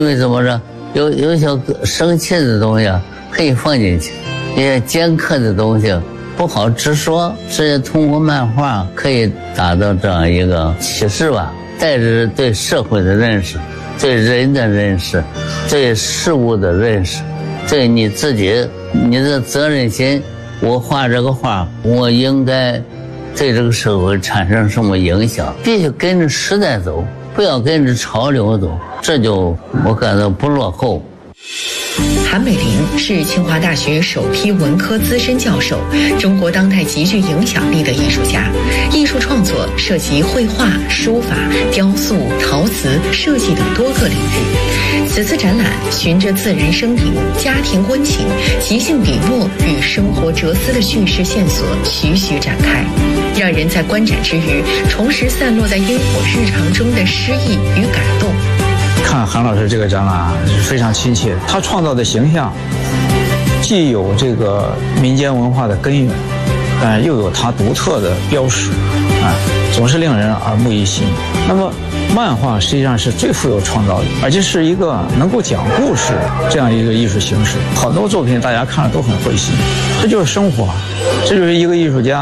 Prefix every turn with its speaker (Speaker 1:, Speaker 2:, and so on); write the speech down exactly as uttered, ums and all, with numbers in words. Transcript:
Speaker 1: 为什么说有有些生气的东西啊可以放进去，一些尖刻的东西不好直说，直接通过漫画可以达到这样一个启示吧，带着对社会的认识，对人的认识，对事物的认识，对你自己你的责任心。我画这个画，我应该对这个社会产生什么影响，必须跟着时代走，不要跟着潮流走，这就我感到不落后。
Speaker 2: 韩美林是清华大学首批文科资深教授，中国当代极具影响力的艺术家。艺术创作涉及绘画、书法、雕塑、陶瓷、设计等多个领域。此次展览循着自然生灵、家庭温情、即兴笔墨与生活哲思的叙事线索徐徐展开，让人在观展之余重拾散落在烟火日常中的诗意与感动。
Speaker 3: 看韩老师这个展览是非常亲切，他创造的形象既有这个民间文化的根源，但又有他独特的标识，啊，总是令人耳目一新。那么漫画实际上是最富有创造力，而且是一个能够讲故事这样一个艺术形式。好多作品大家看了都很会心，这就是生活，这就是一个艺术家